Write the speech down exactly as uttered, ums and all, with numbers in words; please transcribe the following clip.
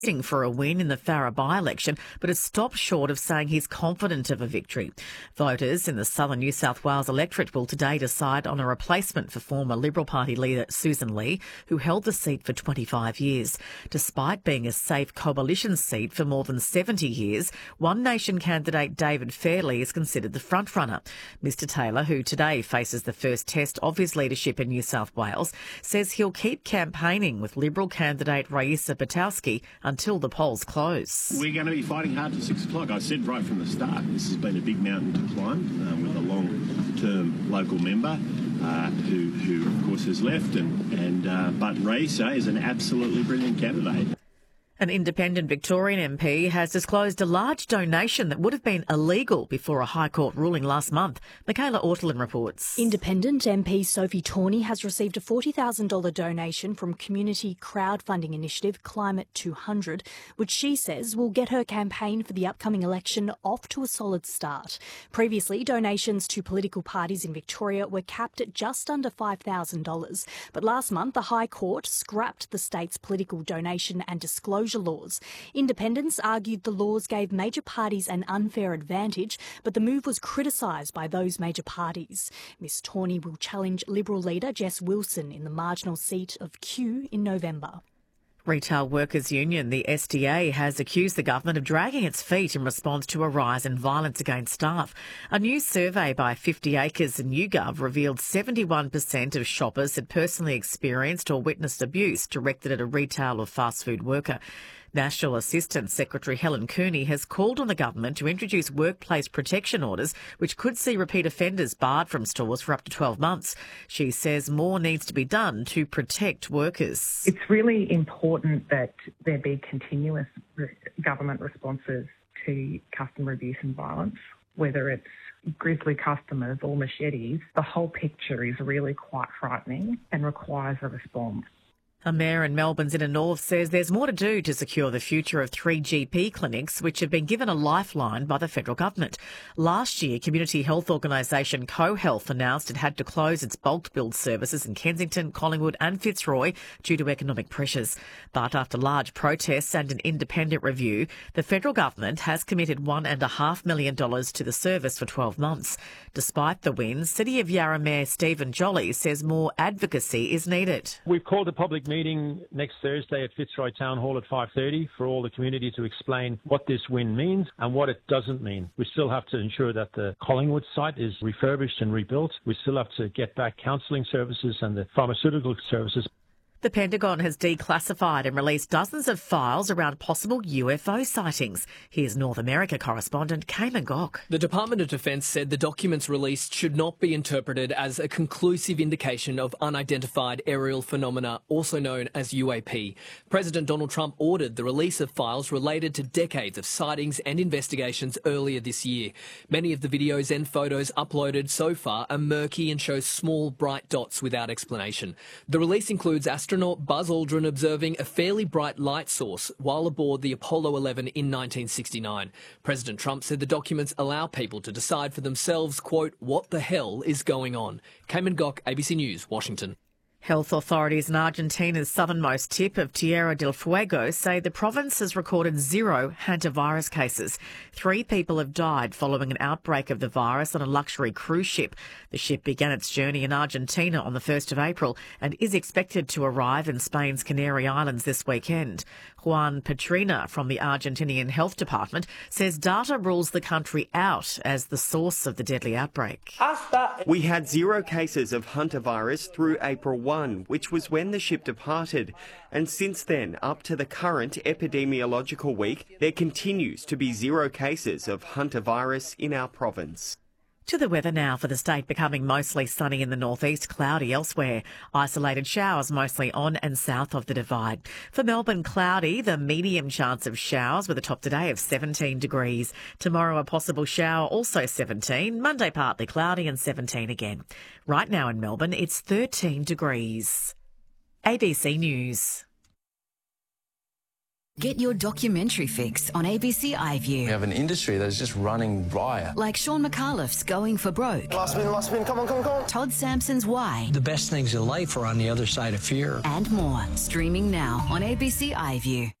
for a win in the Farrer by-election, but has stopped short of saying he's confident of a victory. Voters in the southern New South Wales electorate will today decide on a replacement for former Liberal Party leader Susan Lee, who held the seat for twenty-five years. Despite being a safe coalition seat for more than seventy years, One Nation candidate David Fairley is considered the frontrunner. Mister Taylor, who today faces the first test of his leadership in New South Wales, says he'll keep campaigning with Liberal candidate Raisa Batowski until the polls close. We're going to be fighting hard till six o'clock. I said right from the start, this has been a big mountain to climb uh, with a long-term local member uh, who, who, of course, has left. And, and uh, but Raisa is an absolutely brilliant candidate. An independent Victorian M P has disclosed a large donation that would have been illegal before a High Court ruling last month. Michaela Ortolin reports. Independent M P Sophie Tawney has received a forty thousand dollars donation from community crowdfunding initiative Climate two hundred, which she says will get her campaign for the upcoming election off to a solid start. Previously, donations to political parties in Victoria were capped at just under five thousand dollars. But last month, the High Court scrapped the state's political donation and disclosure laws. Independents argued the laws gave major parties an unfair advantage, but the move was criticised by those major parties. Miss Tawney will challenge Liberal leader Jess Wilson in the marginal seat of Kew in November. Retail Workers Union, the S D A, has accused the government of dragging its feet in response to a rise in violence against staff. A new survey by fifty acres and YouGov revealed seventy-one percent of shoppers had personally experienced or witnessed abuse directed at a retail or fast food worker. National Assistant Secretary Helen Cooney has called on the government to introduce workplace protection orders, which could see repeat offenders barred from stores for up to twelve months. She says more needs to be done to protect workers. It's really important that there be continuous re- government responses to customer abuse and violence, whether it's grisly customers or machetes. The whole picture is really quite frightening and requires a response. A mayor in Melbourne's inner north says there's more to do to secure the future of three G P clinics, which have been given a lifeline by the federal government. Last year, community health organisation CoHealth announced it had to close its bulk billed services in Kensington, Collingwood and Fitzroy due to economic pressures. But after large protests and an independent review, the federal government has committed one and a half million dollars to the service for twelve months. Despite the win, City of Yarra Mayor Stephen Jolly says more advocacy is needed. We've called a public meeting next Thursday at Fitzroy Town Hall at five thirty for all the community to explain what this win means and what it doesn't mean. We still have to ensure that the Collingwood site is refurbished and rebuilt. We still have to get back counselling services and the pharmaceutical services. The Pentagon has declassified and released dozens of files around possible U F O sightings. Here's North America correspondent Cayman Gok. The Department of Defence said the documents released should not be interpreted as a conclusive indication of unidentified aerial phenomena, also known as U A P. President Donald Trump ordered the release of files related to decades of sightings and investigations earlier this year. Many of the videos and photos uploaded so far are murky and show small, bright dots without explanation. The release includes astronaut Buzz Aldrin observing a fairly bright light source while aboard the Apollo eleven in nineteen sixty-nine. President Trump said the documents allow people to decide for themselves, quote, what the hell is going on. Cayman Gok, A B C News, Washington. Health authorities in Argentina's southernmost tip of Tierra del Fuego say the province has recorded zero hantavirus cases. Three people have died following an outbreak of the virus on a luxury cruise ship. The ship began its journey in Argentina on the first of April and is expected to arrive in Spain's Canary Islands this weekend. Juan Petrina from the Argentinian Health Department says data rules the country out as the source of the deadly outbreak. We had zero cases of hantavirus through April first, which was when the ship departed. And since then, up to the current epidemiological week, there continues to be zero cases of hantavirus in our province. To the weather now for the state, becoming mostly sunny in the northeast, cloudy elsewhere. Isolated showers mostly on and south of the Divide. For Melbourne, cloudy, the medium chance of showers with a top today of seventeen degrees. Tomorrow a possible shower, also seventeen. Monday partly cloudy and seventeen again. Right now in Melbourne, it's thirteen degrees. A B C News. Get your documentary fix on A B C iView. We have an industry that's just running riot. Like Sean McAuliffe's Going for Broke. Last win, last win, come on, come on, come on. Todd Sampson's Why. The best things in life are on the other side of fear. And more. Streaming now on A B C iView.